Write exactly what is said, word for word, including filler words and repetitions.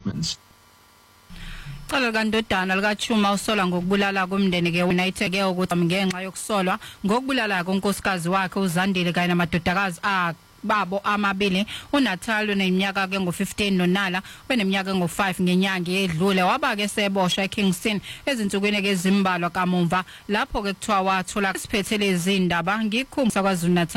statements. Cala kandodana likaChuma usola ngokubulala komndeni ke United ke ukuthi ngenxa yokusolwa ngokubulala konkosikazi wakhe uZandile kanye namadodakazi a babo amabili uNathalo neminyaka ke ngo fifteen nonala beneminyaka ngo five ngenyanga edlule waba ke seboshwa eKingston ezinsukwini ke ezimbalwa kamuva lapho ke kuthiwa wathola isiphethele izindaba ngikhumbula kwaZulu Natal.